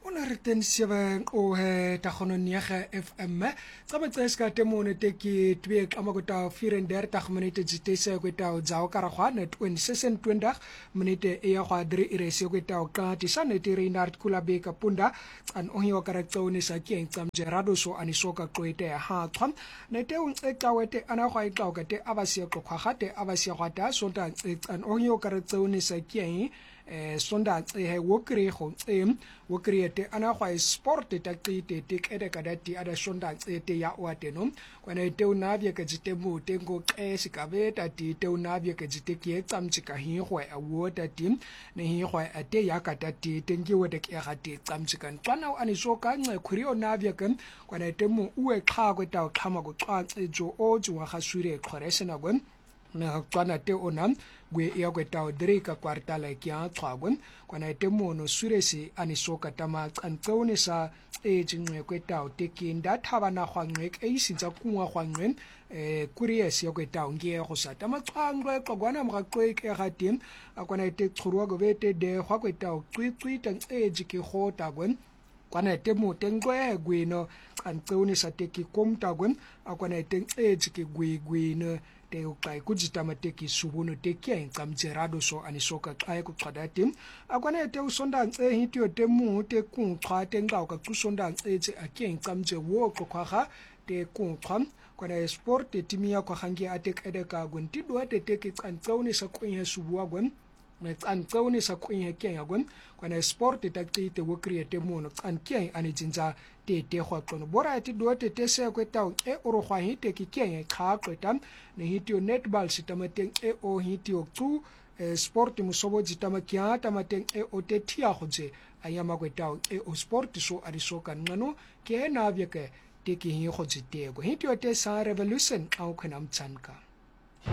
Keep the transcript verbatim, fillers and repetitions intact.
Ona reten seven o he tagononiege F M. Tsametse ska temone te ki twee kamagota vierendertig minute zitese kweta zao karagwa net twenty-six minute e ya gwa drie ire se kweta ka tisane te Reinhard Kulabeka punda an ohio karaktsone sa ke tsam Gerardo so anisoka kwete ha tsham nete un etawete ana gwa itauka te abasia kokgwa te abasia gwata sonta an ohio karaktsone sa ke eh sonda he wokre go em wokre te ana gwa sport ta qite te kede kadati ada sonda te ya wateno kwana te unavye ka jite mo te ngo qesi ka beta ti te unavye ka jite ke tsamtsika hi gwa awota ti ne hi gwa ate ya ka tati te ngiwe te ke ga te tsamtsika tswana ani so ka nce khuri onavye ka kwana te mo uwe kha go ta khama go tswatse jo o jo ga swire khoreshena go na tswana te ona gwe ya kweta odrika kwartala kya tswagwe kwana te mono suresi anisoka tama tsantsone sa e jinwe kweta otekinda thaba na khwanwe ke isintsa kunwa khwanwe eh curious ya kweta ngie go sa tama tswangwe xogwana mga qwe ke gatim akwana te tshurwa go bete de khwa kweta oqwitwita e jike khota gwen kwana te mo tengwe gwino tsantsone sa teki komta gwen akwana te e jike gwigwino te uqai kujitama teki subuno teki ngam Gerardo so anisoka xa kuqhadati akwane te usonda nce hityo te mu te kunqha te ngaw ka kusonda nce ake ngam je wo qokhwa te kunqha kwana sport te timia kwa hangi ate kede ka gunti do te teki tsantsone sa kwenye subuwa gwen na tsantsone sa kwenye kenya gwen kwana sport ta qite wo create mono tsanke ani jinja te te khwa qono bora ti do te te se kweta e oro khwa hite ki kenya kha kweta ne hitio netball sitamateng e o hitio tu sport musobo jitama kya tamateng e o te thia khoje ayama kweta e o sport so arisoka ngano ke na vyeke te ki hi khoje te go hitio te sa revolution au khanam chanka